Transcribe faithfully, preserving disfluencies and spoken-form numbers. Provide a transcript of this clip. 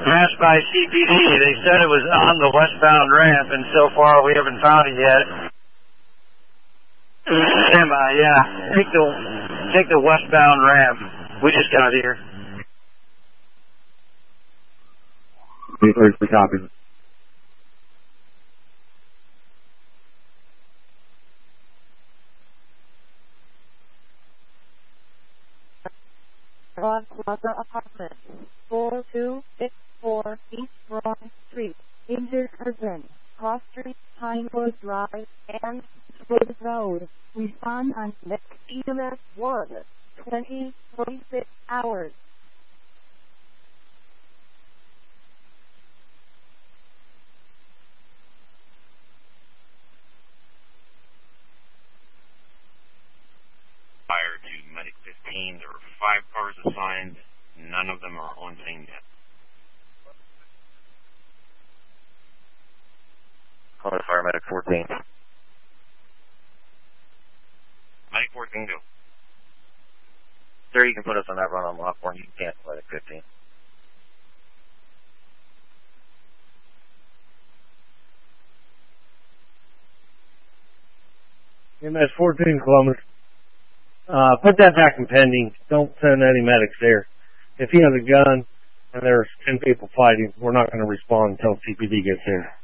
passed by C P D. They said it was on the westbound ramp, and so far we haven't found it yet. Stand by, yeah. Take the, take the westbound ramp. We just got here. Where's the copy? Broad Plaza Apartments, four two six four East Broad Street, Injured Person, Cross Street, Pinewood Drive, and Wood Road. Respond on next E M S one, twenty, forty-six hours. Prior to Medic fifteen, there were five cars assigned. None of them are on scene yet. Call to Fire Medic fourteen. Medic fourteen, go. Sir, you can put us on that run on Lockbourne. You can cancel Medic fifteen. M S fourteen, Columbus. Uh, put that back in pending. Don't send any medics there. If he has a gun and there's ten people fighting, we're not going to respond until C P D gets there.